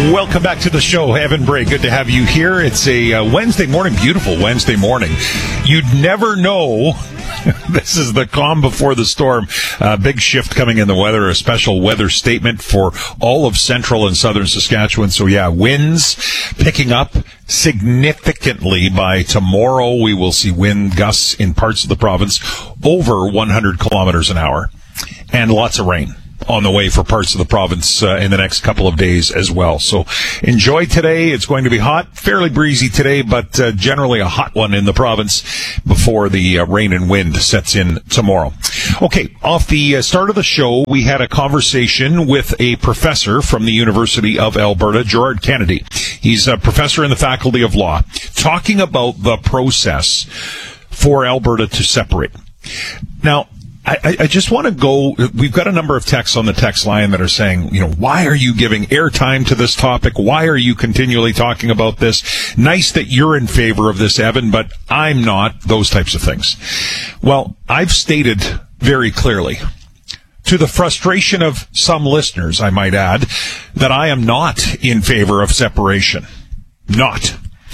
Welcome back to the show, Evan Bray. Good to have you here. It's a Wednesday morning, beautiful Wednesday morning. You'd never know. This is the calm before the storm. Big shift coming in the weather, a special weather statement for all of central and southern Saskatchewan. So, yeah, winds picking up significantly by tomorrow. We will see wind gusts in parts of the province over 100 kilometers an hour and lots of rain on the way for parts of the province in the next couple of days as well. So enjoy today. It's going to be hot, fairly breezy today, but generally a hot one in the province before the rain and wind sets in tomorrow. Okay, off the start of the show, we had a conversation with a professor from the University of Alberta, Gerard Kennedy. He's a professor in the Faculty of Law, talking about the process for Alberta to separate. Now, I just want to go, we've got a number of texts on the text line that are saying, why are you giving airtime to this topic? Why are you continually talking about this? Nice that you're in favor of this, Evan, but I'm not, those types of things. Well, I've stated very clearly, to the frustration of some listeners, I might add, that I am not in favor of separation. Not.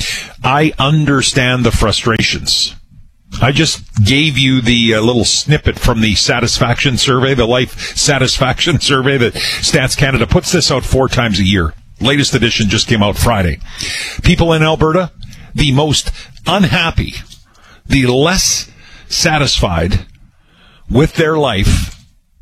I understand the frustrations. I just gave you the little snippet from the satisfaction survey, the life satisfaction survey that Stats Canada puts this out 4 times a year. Latest edition just came out Friday. People in Alberta, the most unhappy, the less satisfied with their life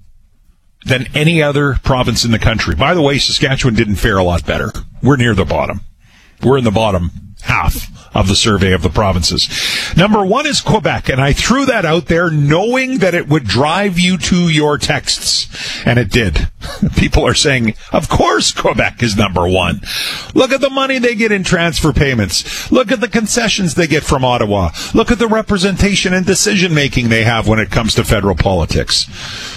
than any other province in the country. By the way, Saskatchewan didn't fare a lot better. We're near the bottom. We're in the bottom half of the survey of the provinces. Number 1 is Quebec, and I threw that out there knowing that it would drive you to your texts, and it did. People are saying, of course Quebec is number 1. Look at the money they get in transfer payments. Look at the concessions they get from Ottawa. Look at the representation and decision-making they have when it comes to federal politics.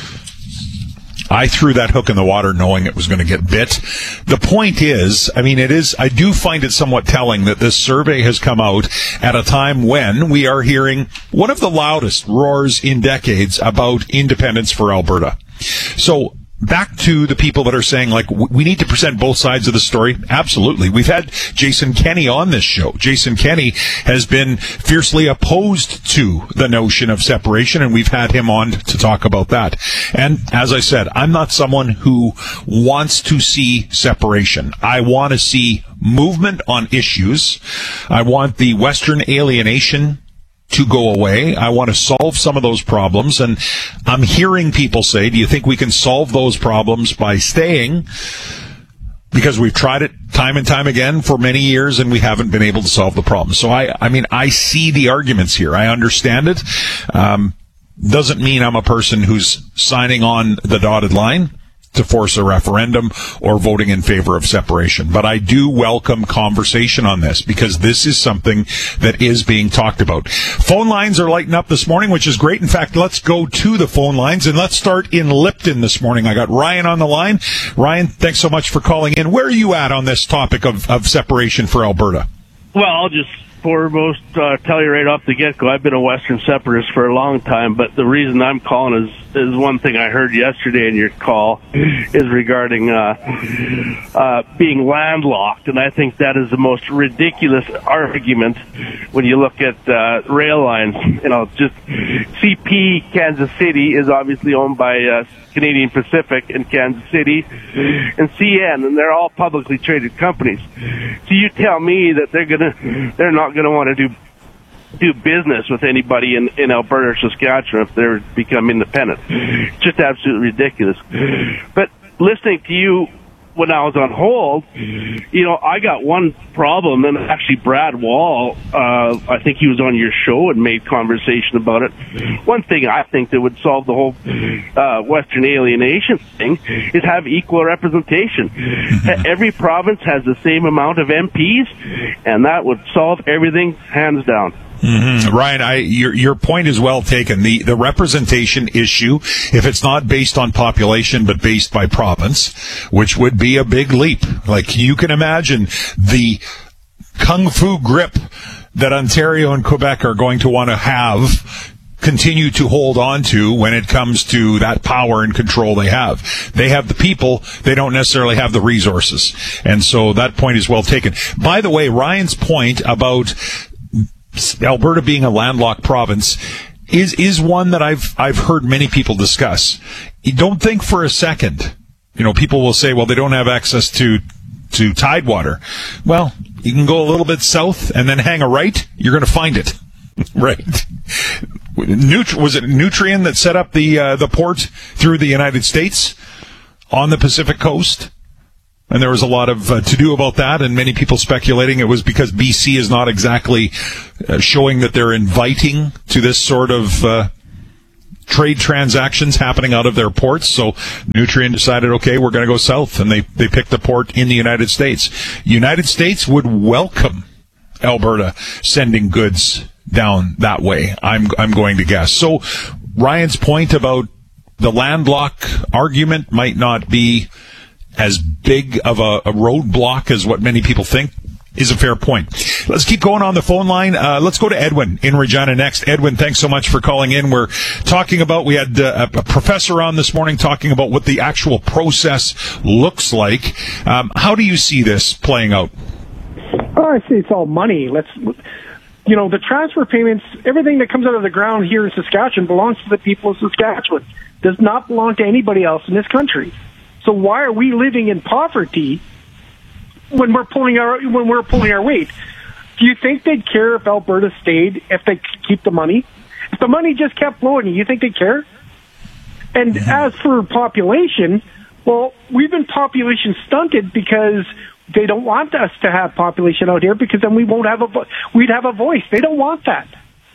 I threw that hook in the water knowing it was going to get bit. The point is, I do find it somewhat telling that this survey has come out at a time when we are hearing one of the loudest roars in decades about independence for Alberta. So, back to the people that are saying, we need to present both sides of the story. Absolutely. We've had Jason Kenney on this show. Jason Kenney has been fiercely opposed to the notion of separation, and we've had him on to talk about that. And as I said, I'm not someone who wants to see separation. I want to see movement on issues. I want the Western alienation to go away. I want to solve some of those problems, and I'm hearing people say, do you think we can solve those problems by staying? Because we've tried it time and time again for many years, and we haven't been able to solve the problem. So I see the arguments here. I understand it. Doesn't mean I'm a person who's signing on the dotted line to force a referendum or voting in favor of separation. But I do welcome conversation on this because this is something that is being talked about. Phone lines are lighting up this morning, which is great. In fact, let's go to the phone lines and let's start in Lipton this morning. I got Ryan on the line. Ryan, thanks so much for calling in. Where are you at on this topic of separation for Alberta? Well, I'll just foremost tell you right off the get-go, I've been a Western separatist for a long time, but the reason I'm calling is one thing I heard yesterday in your call is regarding being landlocked, and I think that is the most ridiculous argument when you look at rail lines. Just CP Kansas City is obviously owned by Canadian Pacific in Kansas City and CN, and they're all publicly traded companies. So you tell me that they're not gonna want to do business with anybody in Alberta or Saskatchewan if they become independent. It's just absolutely ridiculous. But listening to you when I was on hold, I got one problem, and actually Brad Wall, I think he was on your show and made conversation about it. One thing I think that would solve the whole Western alienation thing is have equal representation. Every province has the same amount of MPs, and that would solve everything hands down. Mm-hmm. Ryan, your point is well taken. The representation issue, if it's not based on population but based by province, which would be a big leap. You can imagine the kung fu grip that Ontario and Quebec are going to want to have continue to hold on to when it comes to that power and control they have. They have the people, they don't necessarily have the resources. And so that point is well taken. By the way, Ryan's point about Alberta being a landlocked province is one that I've heard many people discuss. You don't think for a second, people will say, well, they don't have access to tidewater. Well, you can go a little bit south and then hang a right, you're going to find it. Right. Was it Nutrien that set up the port through the United States on the Pacific coast? And there was a lot of to-do about that, and many people speculating it was because BC is not exactly showing that they're inviting to this sort of trade transactions happening out of their ports. So Nutrien decided, okay, we're going to go south, and they picked the port in the United States. United States would welcome Alberta sending goods down that way, I'm going to guess. So Ryan's point about the landlock argument might not be as big of a roadblock as what many people think is a fair point. Let's keep going on the phone line. Let's go to Edwin in Regina next. Edwin, thanks so much for calling in. We're talking about, we had a professor on this morning talking about what the actual process looks like. How do you see this playing out? Oh, I see it's all money. The transfer payments, everything that comes out of the ground here in Saskatchewan belongs to the people of Saskatchewan. Does not belong to anybody else in this country. So why are we living in poverty when we're pulling our weight? Do you think they'd care if Alberta stayed, if they keep the money? If the money just kept flowing, you think they'd care? And as for population, well, we've been population stunted because they don't want us to have population out here, because then we'd have a voice. They don't want that.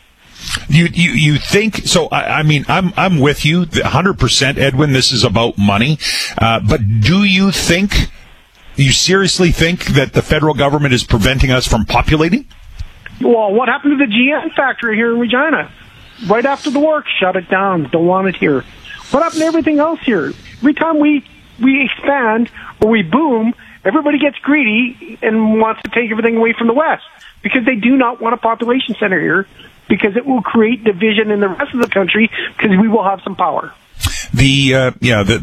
You think so? I mean, I'm with you 100%, Edwin. This is about money, but do you seriously think that the federal government is preventing us from populating? Well, what happened to the GM factory here in Regina? Right after the war, shut it down. Don't want it here. What happened to everything else here? Every time we expand or we boom, everybody gets greedy and wants to take everything away from the West, because they do not want a population center here, because it will create division in the rest of the country, because we will have some power. The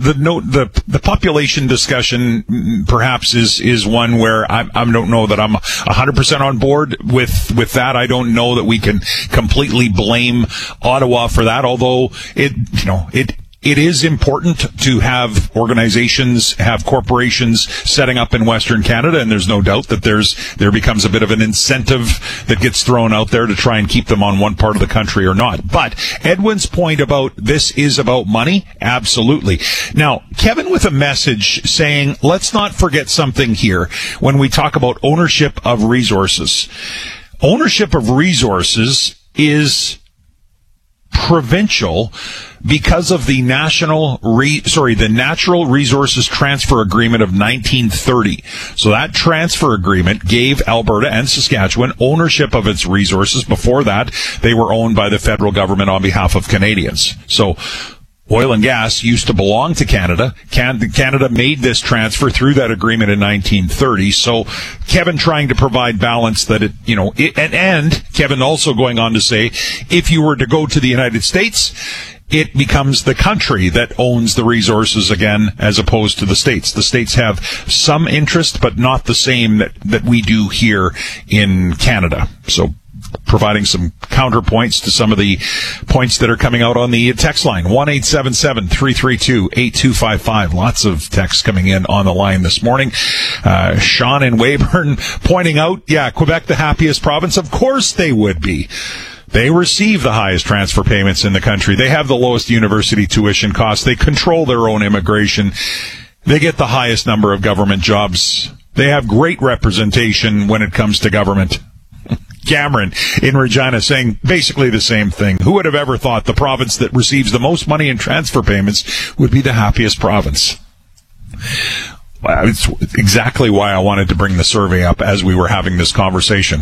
population discussion perhaps is one where I don't know that I'm 100% on board with that. I don't know that we can completely blame Ottawa for that, although it is important to have organizations, have corporations setting up in Western Canada, and there's no doubt that there becomes a bit of an incentive that gets thrown out there to try and keep them on one part of the country or not. But Edwin's point about this is about money, absolutely. Now, Kevin with a message saying, let's not forget something here when we talk about ownership of resources. Ownership of resources is provincial because of the Natural Resources Transfer Agreement of 1930. So that transfer agreement gave Alberta and Saskatchewan ownership of its resources. Before that, they were owned by the federal government on behalf of Canadians. So oil and gas used to belong to Canada. Canada made this transfer through that agreement in 1930. So Kevin trying to provide balance that and Kevin also going on to say, if you were to go to the United States, it becomes the country that owns the resources again, as opposed to the states. The states have some interest, but not the same that we do here in Canada. So providing some counterpoints to some of the points that are coming out on the text line. 1-877-332-8255. Lots of texts coming in on the line this morning. Sean in Weyburn pointing out, Quebec the happiest province. Of course they would be. They receive the highest transfer payments in the country. They have the lowest university tuition costs. They control their own immigration. They get the highest number of government jobs. They have great representation when it comes to government. Cameron in Regina saying basically the same thing. Who would have ever thought the province that receives the most money in transfer payments would be the happiest province? It's exactly why I wanted to bring the survey up as we were having this conversation.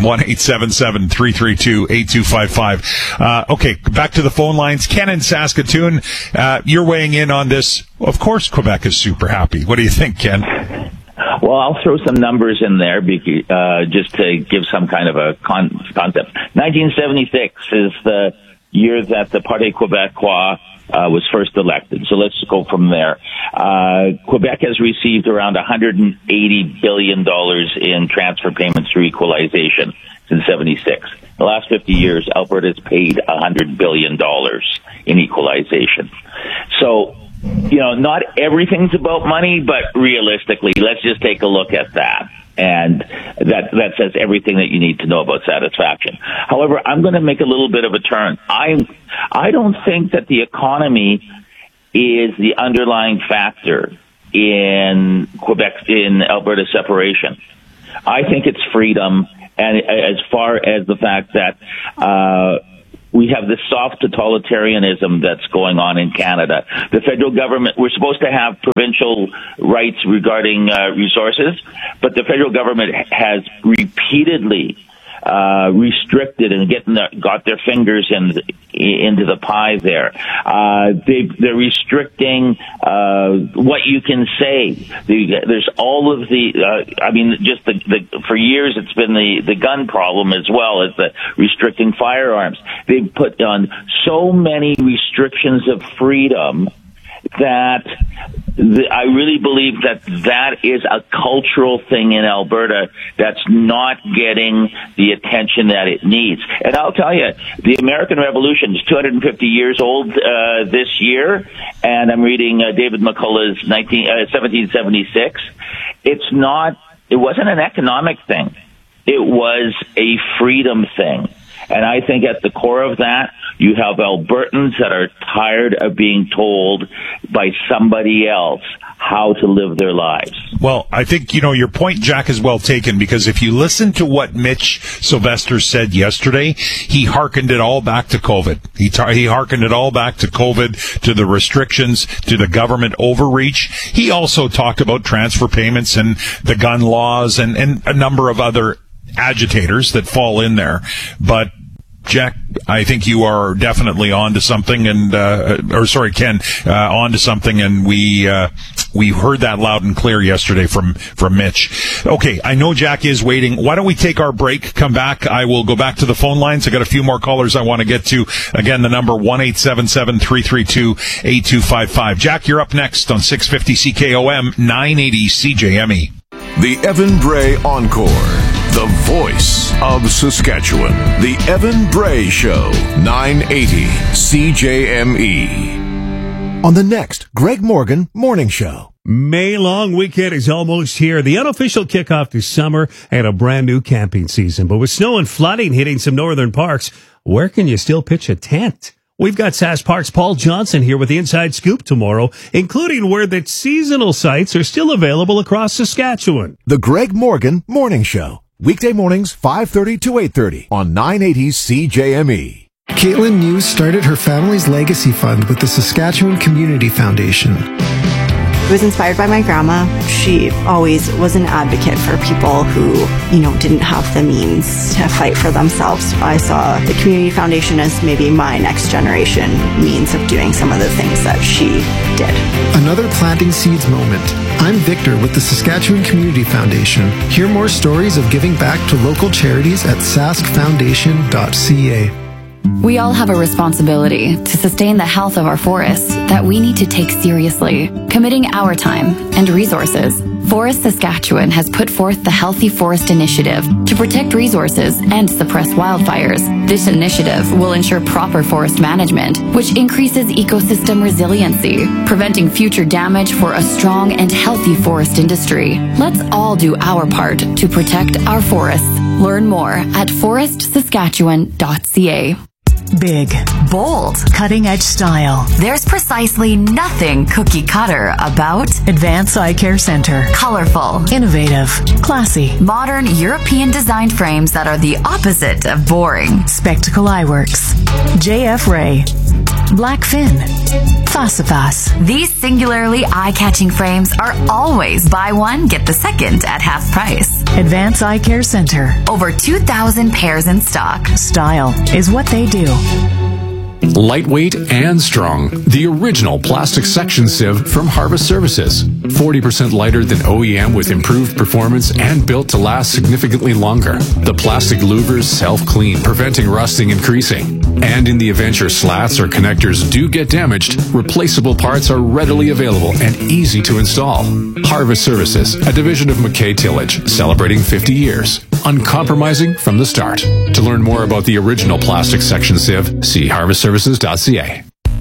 1-877-332-8255. Okay, back to the phone lines. Ken in Saskatoon, you're weighing in on this. Of course Quebec is super happy. What do you think, Ken? Well, I'll throw some numbers in there just to give some kind of a concept. 1976 is the year that the Parti Québécois was first elected. So let's go from there. Quebec has received around $180 billion in transfer payments through equalization since 76. The last 50 years, Alberta has paid $100 billion in equalization. So, not everything's about money, but realistically, let's just take a look at that. And that says everything that you need to know about satisfaction. However, I'm going to make a little bit of a turn. I don't think that the economy is the underlying factor in Alberta separation. I think it's freedom, and as far as the fact that we have this soft totalitarianism that's going on in Canada. The federal government, we're supposed to have provincial rights regarding resources, but the federal government has repeatedly restricted and got their fingers into the pie there. They're restricting what you can say. There's all of for years it's been the gun problem as well as the restricting firearms. They've put on so many restrictions of freedom that I really believe that is a cultural thing in Alberta that's not getting the attention that it needs. And I'll tell you, the American Revolution is 250 years old this year, and I'm reading David McCullough's 1776. It wasn't an economic thing. It was a freedom thing. And I think at the core of that, you have Albertans that are tired of being told by somebody else how to live their lives. Well, I think, your point, Jack, is well taken, because if you listen to what Mitch Sylvester said yesterday, he hearkened it all back to COVID. He hearkened it all back to COVID, to the restrictions, to the government overreach. He also talked about transfer payments and the gun laws and a number of other agitators that fall in there. But Jack, I think you are definitely onto something, Ken, onto something, and we heard that loud and clear yesterday from Mitch. Okay, I know Jack is waiting. Why don't we take our break, come back? I will go back to the phone lines. I got a few more callers I want to get to. Again, the number 1-877-332-8255. Jack, you're up next on 650 CKOM 980 CJME. The Evan Bray Encore. The voice of Saskatchewan. The Evan Bray Show, 980 CJME. On the next Greg Morgan Morning Show. May long weekend is almost here. The unofficial kickoff to summer and a brand new camping season. But with snow and flooding hitting some northern parks, where can you still pitch a tent? We've got Sask Park's Paul Johnson here with the Inside Scoop tomorrow, including where the seasonal sites are still available across Saskatchewan. The Greg Morgan Morning Show. Weekday mornings, 5:30 to 8:30 on 980 CJME. Caitlin News started her family's legacy fund with the Saskatchewan Community Foundation. I was inspired by my grandma. She always was an advocate for people who, didn't have the means to fight for themselves. I saw the Community Foundation as maybe my next generation means of doing some of the things that she did. Another planting seeds moment. I'm Victor with the Saskatchewan Community Foundation. Hear more stories of giving back to local charities at saskfoundation.ca. We all have a responsibility to sustain the health of our forests that we need to take seriously, committing our time and resources. Forest Saskatchewan has put forth the Healthy Forest Initiative to protect resources and suppress wildfires. This initiative will ensure proper forest management, which increases ecosystem resiliency, preventing future damage for a strong and healthy forest industry. Let's all do our part to protect our forests. Learn more at forestsaskatchewan.ca. Big, bold, cutting-edge style. There's precisely nothing cookie-cutter about Advance Eye Care Center. Colorful, innovative, classy, modern European-designed frames that are the opposite of boring. Spectacle Eyeworks, JF Ray, Blackfin, Faciface. These singularly eye-catching frames are always buy one, get the second at half price. Advance Eye Care Center. Over 2,000 pairs in stock. Style is what they do. Lightweight and strong. The original plastic section sieve from Harvest Services. 40% lighter than OEM with improved performance and built to last significantly longer. The plastic louvers self-clean, preventing rusting and creasing. And in the event your slats or connectors do get damaged, replaceable parts are readily available and easy to install. Harvest Services, a division of McKay Tillage, celebrating 50 years. Uncompromising from the start. To learn more about the original plastic section sieve, see harvestservices.ca.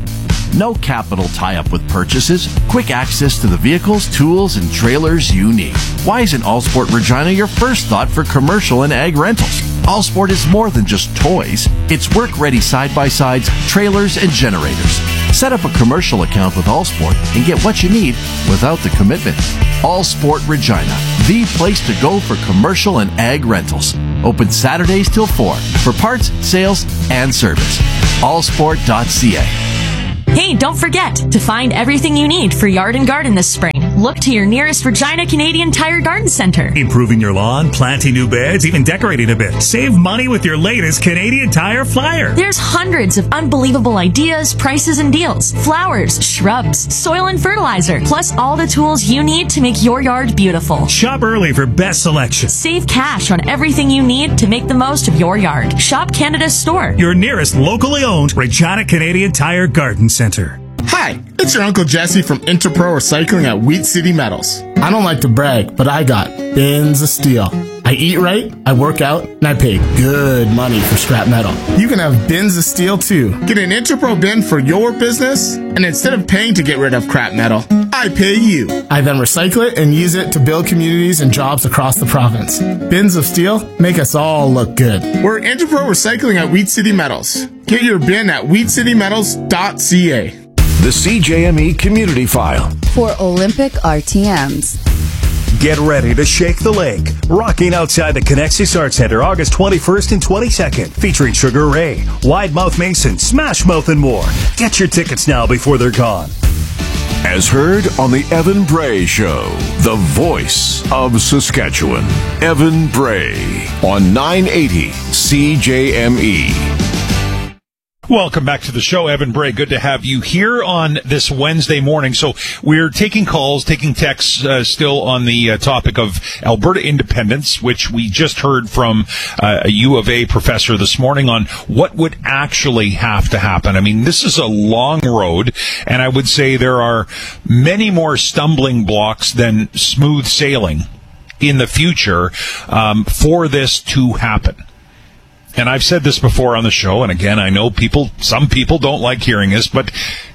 No capital tie-up with purchases. Quick access to the vehicles, tools, and trailers you need. Why isn't Allsport Regina your first thought for commercial and ag rentals? Allsport is more than just toys. It's work-ready side-by-sides, trailers, and generators. Set up a commercial account with Allsport and get what you need without the commitment. Allsport Regina, the place to go for commercial and ag rentals. Open Saturdays till 4 for parts, sales, and service. Allsport.ca. Hey, don't forget to find everything you need for yard and garden this spring. Look to your nearest Regina Canadian Tire Garden Center. Improving your lawn, planting new beds, even decorating a bit. Save money with your latest Canadian Tire flyer. There's hundreds of unbelievable ideas, prices, and deals. Flowers, shrubs, soil and fertilizer, plus all the tools you need to make your yard beautiful. Shop early for best selection. Save cash on everything you need to make the most of your yard. Shop Canada's store. Your nearest locally owned Regina Canadian Tire Garden Center. Hi, it's your Uncle Jesse from Interpro Recycling at Wheat City Metals. I don't like to brag, but I got bins of steel. I eat right, I work out, and I pay good money for scrap metal. You can have bins of steel too. Get an Interpro bin for your business, and instead of paying to get rid of crap metal, I pay you. I then recycle it and use it to build communities and jobs across the province. Bins of steel make us all look good. We're Interpro Recycling at Wheat City Metals. Get your bin at wheatcitymetals.ca. The CJME Community File. For Olympic RTMs. Get ready to shake the lake. Rocking outside the Connexus Arts Center August 21st and 22nd. Featuring Sugar Ray, Wide Mouth Mason, Smash Mouth, and more. Get your tickets now before they're gone. As heard on the Evan Bray Show, the voice of Saskatchewan. Evan Bray on 980 CJME. Welcome back to the show, Evan Bray. Good to have you here on this Wednesday morning. So we're taking calls, taking texts, still on the topic of Alberta independence, which we just heard from a U of A professor this morning on what would actually have to happen. I mean, this is a long road, and I would say there are many more stumbling blocks than smooth sailing in the future for this to happen. And I've said this before on the show, and again, I know some people don't like hearing this, but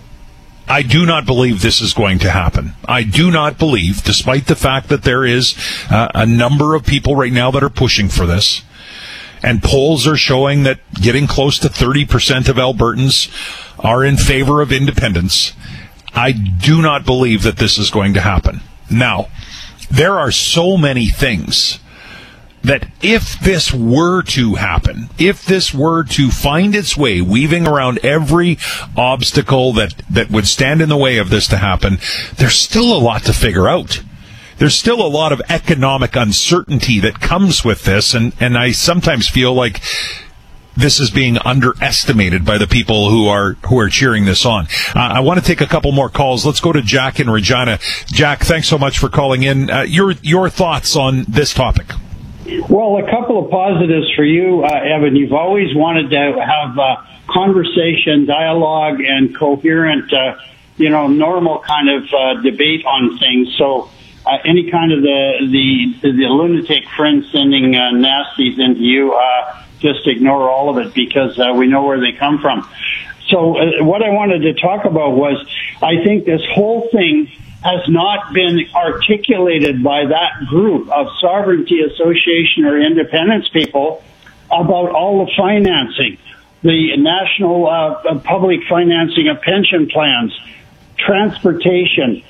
I do not believe this is going to happen. I do not believe, despite the fact that there is a number of people right now that are pushing for this, and polls are showing that getting close to 30% of Albertans are in favor of independence, I do not believe that this is going to happen. Now, there are so many things that if this were to happen, if this were to find its way, weaving around every obstacle that would stand in the way of this to happen, there's still a lot to figure out. There's still a lot of economic uncertainty that comes with this, and I sometimes feel like this is being underestimated by the people who are cheering this on. I want to take a couple more calls. Let's go to Jack in Regina. Jack, thanks so much for calling in. Your thoughts on this topic? Well, a couple of positives for you, Evan. You've always wanted to have conversation, dialogue, and coherent, normal kind of debate on things. So any kind of the lunatic friend sending nasties into you, just ignore all of it because we know where they come from. So what I wanted to talk about was I think this whole thing has not been articulated by that group of Sovereignty Association or independence people about all the financing, the national public financing of pension plans, transportation,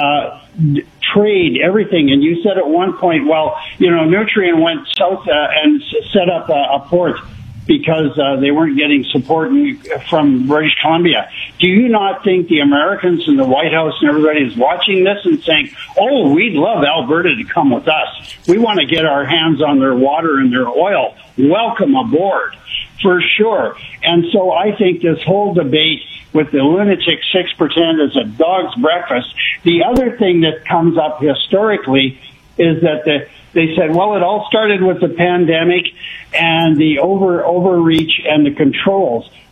trade, everything. And you said at one point, Nutrien went south and set up a port because they weren't getting support from British Columbia. Do you not think the Americans in the White House and everybody is watching this and saying, oh, we'd love Alberta to come with us. We want to get our hands on their water and their oil. Welcome aboard, for sure. And so I think this whole debate with the lunatic 6% is a dog's breakfast. The other thing that comes up historically is that they said, well, it all started with the pandemic and the overreach and the controls.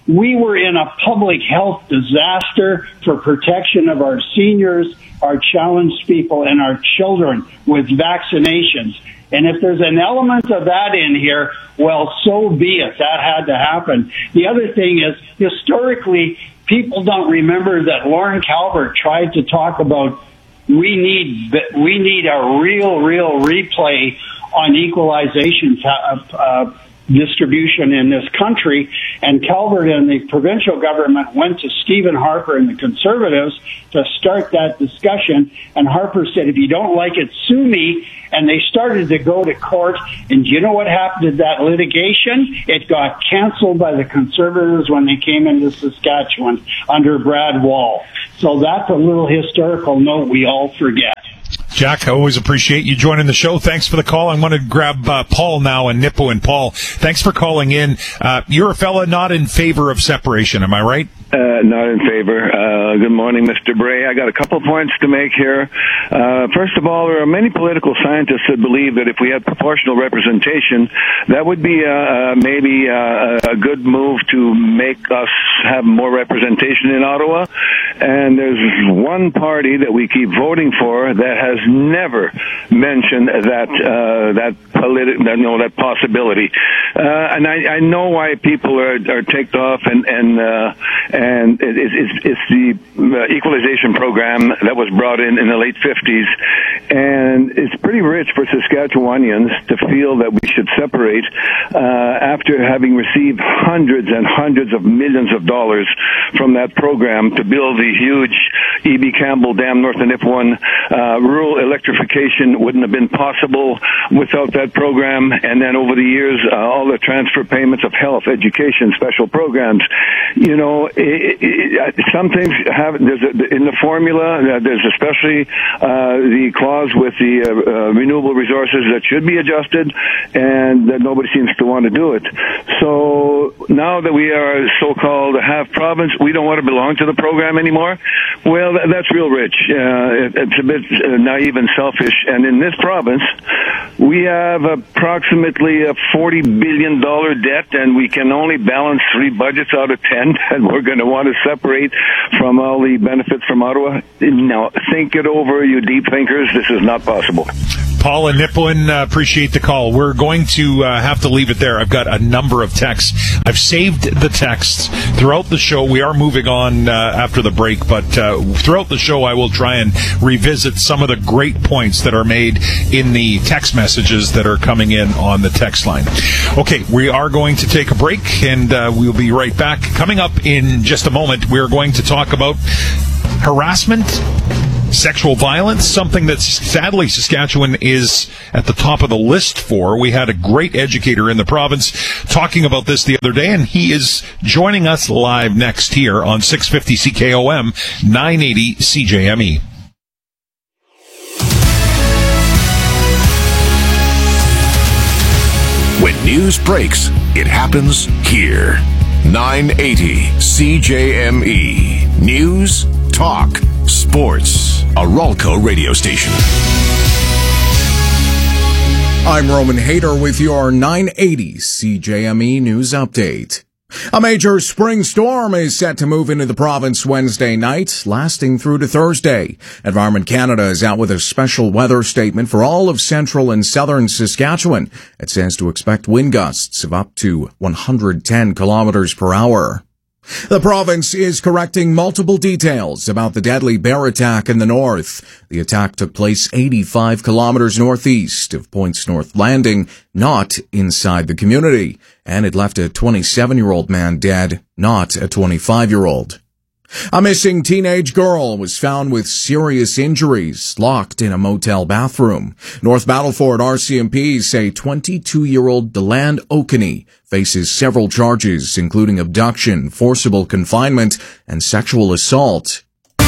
We were in a public health disaster for protection of our seniors, our challenged people, and our children with vaccinations. And if there's an element of that in here, well, so be it. That had to happen. The other thing is, historically, people don't remember that Lauren Calvert tried to talk about we need a real replay on equalization distribution in this country, and Calvert and the provincial government went to Stephen Harper and the Conservatives to start that discussion, and Harper said, if you don't like it, sue me, and they started to go to court, and do you know what happened to that litigation? It got canceled by the Conservatives when they came into Saskatchewan under Brad Wall. So that's a little historical note we all forget. Jack, I always appreciate you joining the show. Thanks for the call. I'm going to grab Paul now in Nipawin. Paul, thanks for calling in. You're a fella not in favor of separation, am I right? Not in favor. Good morning, Mr. Bray. I got a couple points to make here. First of all, there are many political scientists that believe that if we had proportional representation, that would be maybe a good move to make us have more representation in Ottawa. And there's one party that we keep voting for that has never mentioned that possibility. And I know why people are ticked off, and it's the equalization program that was brought in the late 50s, and it's pretty rich for Saskatchewanians to feel that we should separate after having received hundreds and hundreds of millions of dollars from that program to build the huge E.B. Campbell Dam north of Nipawin. Rural electrification wouldn't have been possible without that program, and then over the years, all the transfer payments of health, education, special programs. You know, some things have, in the formula, there's especially the clause with the renewable resources that should be adjusted, and that nobody seems to want to do it. So now that we are so-called a half province, we don't want to belong to the program anymore. Well, that's real rich. It's a bit naive and selfish. And in this province, we have approximately a $40 billion debt, and we can only balance 3 budgets out of 10, and we're going to want to separate from all the benefits from Ottawa. Now, think it over, you deep thinkers. This is not possible. Paul and Nipawin, appreciate the call. We're going to have to leave it there. I've got a number of texts. I've saved the texts throughout the show. We are moving on after the break, but throughout the show I will try and revisit some of the great points that are made in the text messages that are coming in on the text line. Okay, we are going to take a break, and we'll be right back. Coming up in just a moment, we're going to talk about harassment, sexual violence, something that sadly Saskatchewan is at the top of the list for. We had a great educator in the province talking about this the other day, and he is joining us live next here on 650 CKOM, 980 CJME. When news breaks, it happens here. 980 CJME. News, talk, sports. A Ralco radio station. I'm Roman Hader with your 980 CJME news update. A major spring storm is set to move into the province Wednesday night, lasting through to Thursday. Environment Canada is out with a special weather statement for all of central and southern Saskatchewan. It says to expect wind gusts of up to 110 kilometers per hour. The province is correcting multiple details about the deadly bear attack in the north. The attack took place 85 kilometers northeast of Points North Landing, not inside the community, and it left a 27-year-old man dead, not a 25-year-old. A missing teenage girl was found with serious injuries, locked in a motel bathroom. North Battleford RCMP say 22-year-old Deland Okaney faces several charges, including abduction, forcible confinement, and sexual assault.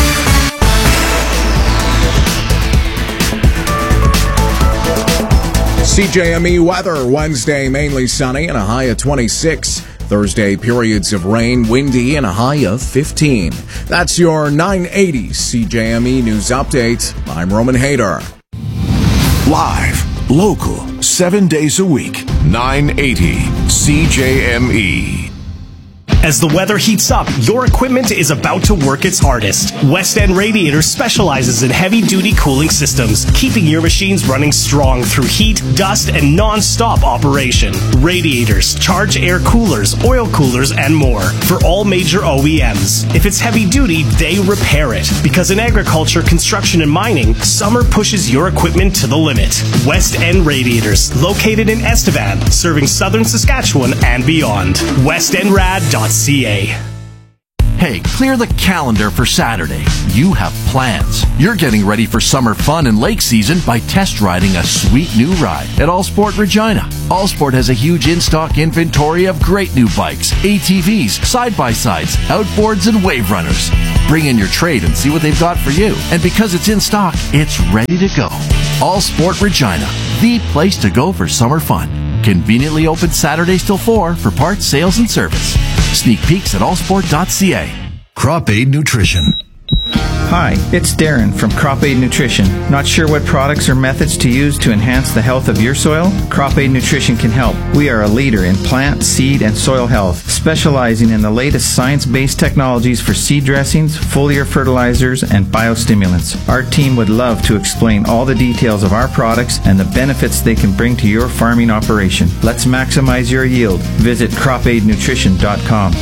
CJME weather, Wednesday mainly sunny and a high of 26. Thursday, periods of rain, windy, and a high of 15. That's your 980 CJME News Update. I'm Roman Hader. Live, local, 7 days a week. 980 CJME. As the weather heats up, your equipment is about to work its hardest. West End Radiators specializes in heavy-duty cooling systems, keeping your machines running strong through heat, dust, and non-stop operation. Radiators, charge air coolers, oil coolers, and more for all major OEMs. If it's heavy-duty, they repair it. Because in agriculture, construction, and mining, summer pushes your equipment to the limit. West End Radiators, located in Estevan, serving southern Saskatchewan and beyond. WestEndRad.ca. Hey, clear the calendar for Saturday. You have plans. You're getting ready for summer fun and lake season by test riding a sweet new ride at Allsport Regina. Allsport has a huge in-stock inventory of great new bikes, ATVs, side-by-sides, outboards, and wave runners. Bring in your trade and see what they've got for you. And because it's in stock, it's ready to go. Allsport Regina, the place to go for summer fun. Conveniently open Saturdays till 4 for parts, sales, and service. Sneak peeks at allsport.ca. Crop Aid Nutrition. Hi, it's Darren from Crop Aid Nutrition. Not sure what products or methods to use to enhance the health of your soil? Crop Aid Nutrition can help. We are a leader in plant, seed, and soil health, specializing in the latest science-based technologies for seed dressings, foliar fertilizers, and biostimulants. Our team would love to explain all the details of our products and the benefits they can bring to your farming operation. Let's maximize your yield. Visit cropaidnutrition.com.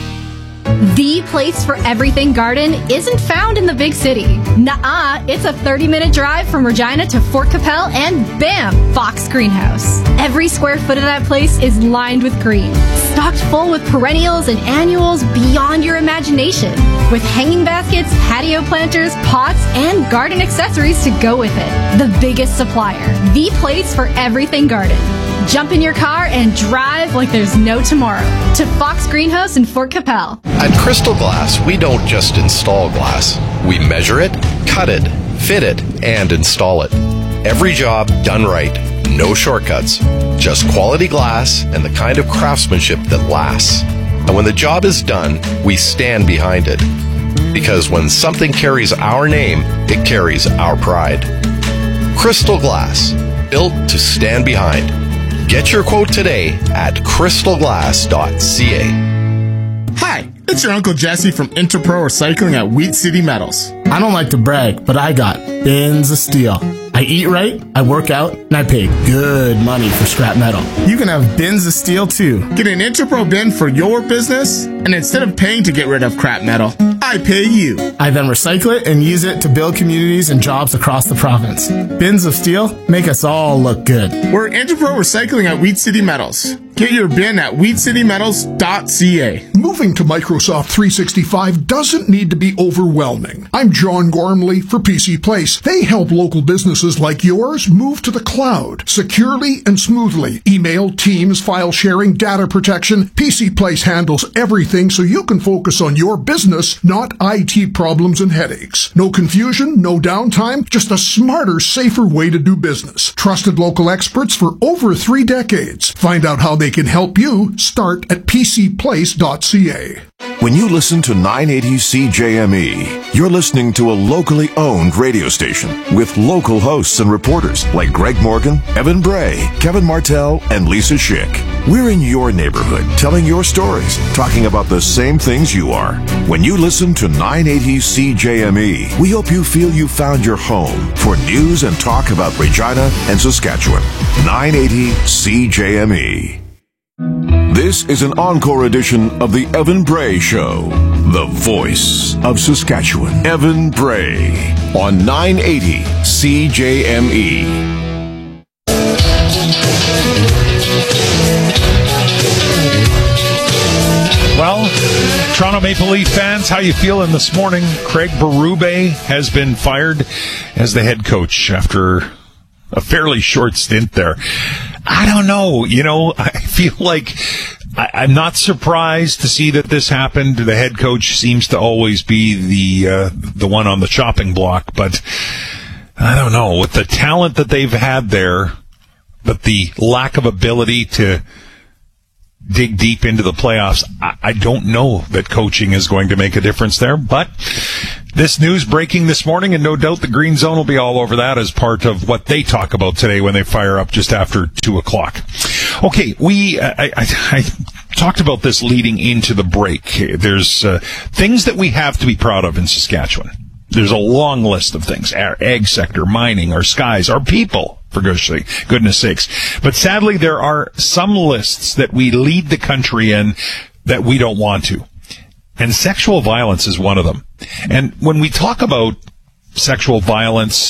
The place for everything garden isn't found in the big city. Nuh-uh, it's a 30-minute drive from Regina to Fort Capel and bam, Fox Greenhouse. Every square foot of that place is lined with green, stocked full with perennials and annuals beyond your imagination, with hanging baskets, patio planters, pots, and garden accessories to go with it. The biggest supplier, the place for everything garden. Jump in your car and drive like there's no tomorrow to Fox Greenhouse in Fort Capel. At Crystal Glass, we don't just install glass. We measure it, cut it, fit it, and install it. Every job done right. No shortcuts. Just quality glass and the kind of craftsmanship that lasts. And when the job is done, we stand behind it. Because when something carries our name, it carries our pride. Crystal Glass, built to stand behind. Get your quote today at crystalglass.ca. Hi, it's your Uncle Jesse from Interpro Recycling at Wheat City Metals. I don't like to brag, but I got bins of steel. I eat right, I work out, and I pay good money for scrap metal. You can have bins of steel too. Get an Interpro bin for your business, and instead of paying to get rid of crap metal, I pay you. I then recycle it and use it to build communities and jobs across the province. Bins of steel make us all look good. We're Interpro Recycling at Wheat City Metals. Get your bin at wheatcitymetals.ca. Moving to Microsoft 365 doesn't need to be overwhelming. I'm John Gormley for PC Place. They help local businesses like yours move to the cloud securely and smoothly. Email, Teams, file sharing, data protection. PC Place handles everything so you can focus on your business, not IT problems and headaches. No confusion, no downtime, just a smarter, safer way to do business. Trusted local experts for over 3 decades. Find out how they can help you. Start at pcplace.ca. When you listen to 980 CJME, you're listening to a locally owned radio station with local hosts and reporters like Greg Morgan, Evan Bray, Kevin Martell, and Lisa Schick. We're in your neighborhood, telling your stories, talking about the same things you are. When you listen to 980 CJME, we hope you feel you found your home for news and talk about Regina and Saskatchewan. 980 CJME. This is an encore edition of the Evan Bray Show, the voice of Saskatchewan. Evan Bray on 980 CJME. Well, Toronto Maple Leaf fans, how you feeling this morning? Craig Berube has been fired as the head coach after a fairly short stint there. I don't know. You know, I feel like I'm not surprised to see that this happened. The head coach seems to always be the one on the chopping block, but I don't know. With the talent that they've had there, but the lack of ability to dig deep into the playoffs, I don't know that coaching is going to make a difference there. But this news breaking this morning, and no doubt the Green Zone will be all over that as part of what they talk about today when they fire up just after 2 o'clock. Okay, I talked about this leading into the break. There's things that we have to be proud of in Saskatchewan. There's a long list of things. Our ag sector, mining, our skies, our people, for goodness sakes. But sadly, there are some lists that we lead the country in that we don't want to. And sexual violence is one of them. And when we talk about sexual violence,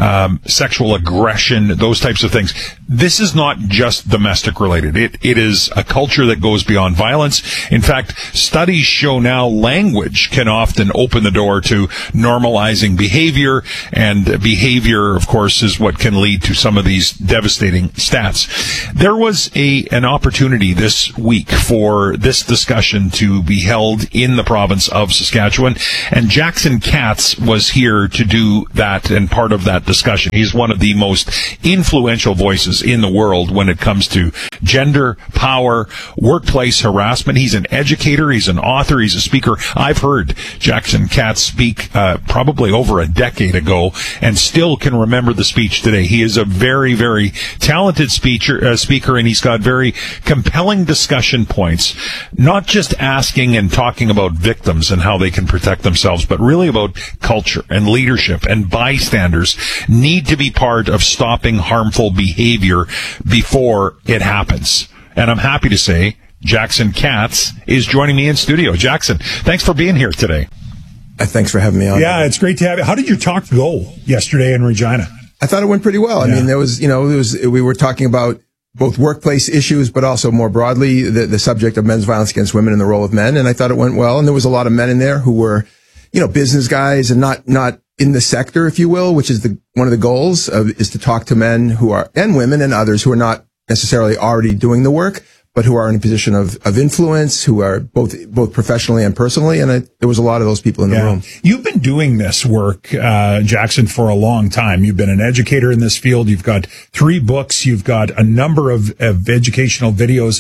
sexual aggression, those types of things, this is not just domestic related. It is a culture that goes beyond violence. In fact, studies show now language can often open the door to normalizing behavior, and behavior, of course, is what can lead to some of these devastating stats. There was an opportunity this week for this discussion to be held in the province of Saskatchewan, and Jackson Katz was here to do that and part of that discussion. He's one of the most influential voices in the world when it comes to gender, power, workplace harassment. He's an educator, he's an author, he's a speaker. I've heard Jackson Katz speak probably over a decade ago and still can remember the speech today. He is a very, very talented speaker, and he's got very compelling discussion points, not just asking and talking about victims and how they can protect themselves, but really about culture and leadership, and bystanders need to be part of stopping harmful behavior before it happens. And I'm happy to say Jackson Katz is joining me in studio. Jackson, thanks for being here today. Thanks for having me on. Yeah, it's great to have you. How did your talk go yesterday in Regina? I thought it went pretty well. Yeah. I mean, we were talking about both workplace issues, but also more broadly, the subject of men's violence against women and the role of men. And I thought it went well. And there was a lot of men in there who were, business guys and not in the sector, if you will, which is one of the goals is to talk to men who are, and women and others who are not necessarily already doing the work, but who are in a position of influence, who are both professionally and personally. And there was a lot of those people in the room. You've been doing this work, Jackson, for a long time. You've been an educator in this field. You've got 3 books. You've got a number of educational videos.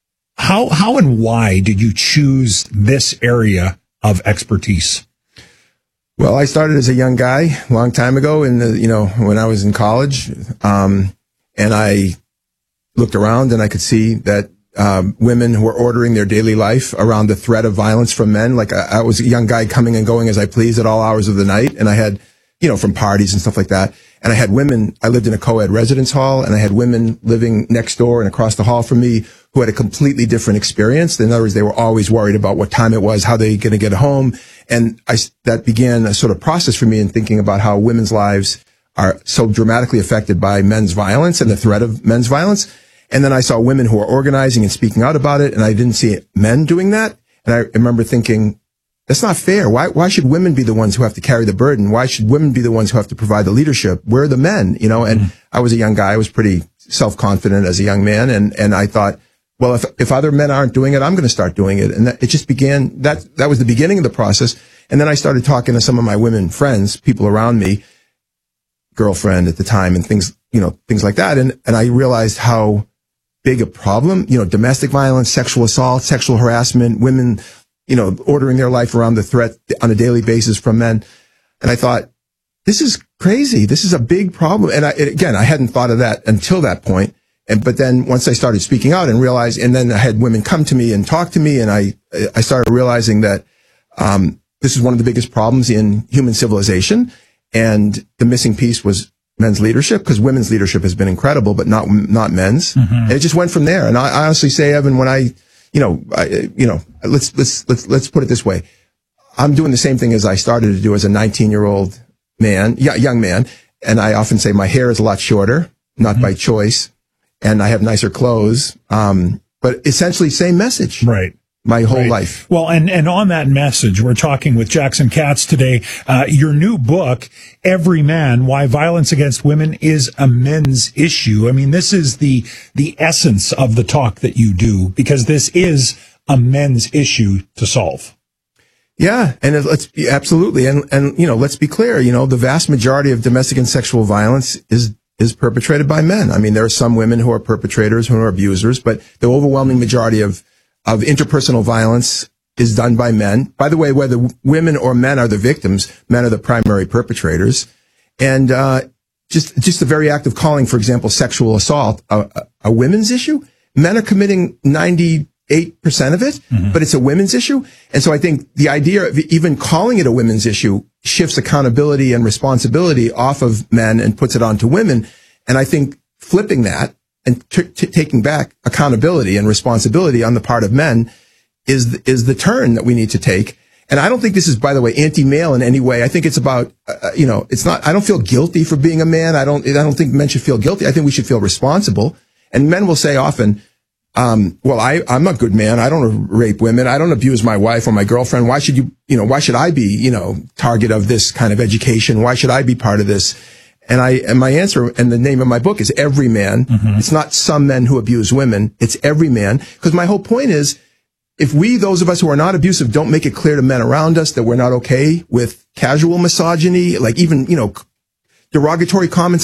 How and why did you choose this area of expertise? Well, I started as a young guy a long time ago when I was in college. And I looked around and I could see that women who were ordering their daily life around the threat of violence from men. Like I was a young guy coming and going as I pleased at all hours of the night. And I had, from parties and stuff like that. And I had women, I lived in a co-ed residence hall, and I had women living next door and across the hall from me who had a completely different experience. In other words, they were always worried about what time it was, how they going to get home. And that began a sort of process for me in thinking about how women's lives are so dramatically affected by men's violence and the threat of men's violence. And then I saw women who are organizing and speaking out about it, and I didn't see men doing that. And I remember thinking, that's not fair. Why should women be the ones who have to carry the burden? Why should women be the ones who have to provide the leadership? We're the men, and I was a young guy. I was pretty self-confident as a young man. And I thought, well, if other men aren't doing it, I'm going to start doing it. And it just began, that was the beginning of the process. And then I started talking to some of my women friends, people around me, girlfriend at the time, and things like that. And I realized how big a problem, domestic violence, sexual assault, sexual harassment, women, ordering their life around the threat on a daily basis from men. And I thought, this is crazy. This is a big problem. And I hadn't thought of that until that point. But then once I started speaking out and realized, and then I had women come to me and talk to me, and I started realizing that, this is one of the biggest problems in human civilization. And the missing piece was men's leadership, because women's leadership has been incredible, but not men's. Mm-hmm. And it just went from there. And I honestly say, Evan, when let's put it this way. I'm doing the same thing as I started to do as a 19-year-old man, young man. And I often say my hair is a lot shorter, not by choice. And I have nicer clothes. But essentially same message. Right. My whole life. Well, and on that message, we're talking with Jackson Katz today. Your new book, Every Man, Why Violence Against Women is a Men's Issue. I mean, this is the essence of the talk that you do, because this is a men's issue to solve. Yeah. And absolutely. And let's be clear, the vast majority of domestic and sexual violence is perpetrated by men. I mean, there are some women who are perpetrators, who are abusers, but the overwhelming majority of interpersonal violence is done by men. By the way, whether women or men are the victims, men are the primary perpetrators. And just the very act of calling, for example, sexual assault a women's issue, men are committing 90 of it, but it's a women's issue. And so I think the idea of even calling it a women's issue shifts accountability and responsibility off of men and puts it onto women. And I think flipping that and taking back accountability and responsibility on the part of men is the turn that we need to take. And I don't think this is, by the way, anti-male in any way. I think it's about, it's not, I don't feel guilty for being a man. I don't think men should feel guilty. I think we should feel responsible. And men will say often, well, I'm a good man. I don't rape women. I don't abuse my wife or my girlfriend. Why should why should I be, target of this kind of education? Why should I be part of this? And my answer and the name of my book is Every Man. It's not some men who abuse women. It's every man. Because my whole point is, if we, those of us who are not abusive, don't make it clear to men around us that we're not okay with casual misogyny, like even, derogatory comments